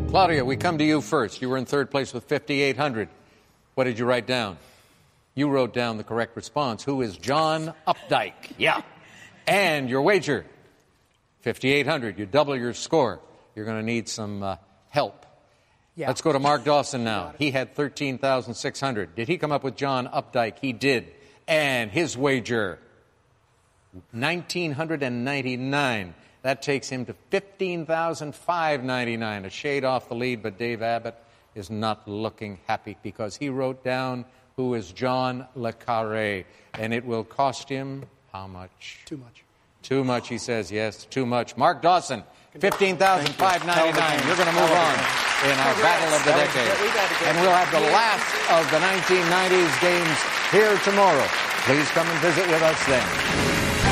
Claudia, we come to you first. You were in third place with 5,800. What did you write down? You wrote down the correct response. Who is John Updike? Yeah. And your wager, 5,800. You double your score. You're going to need some help. Yeah. Let's go to Mark Dawson now. He had 13,600. Did he come up with John Updike? He did. And his wager, 1,999. That takes him to 15,599, a shade off the lead, but Dave Abbott is not looking happy because he wrote down who is John Le Carre, and it will cost him how much? Too much. Too much, he says, yes, too much. Mark Dawson, 15,599. You're going to move on in our battle of the decade. And we'll have the last of the 1990s games here tomorrow. Please come and visit with us then.